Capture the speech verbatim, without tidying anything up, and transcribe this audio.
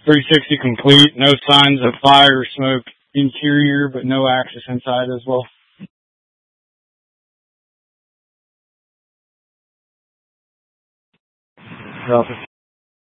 three sixty complete. No signs of fire or smoke interior, but no access inside as well. Copy.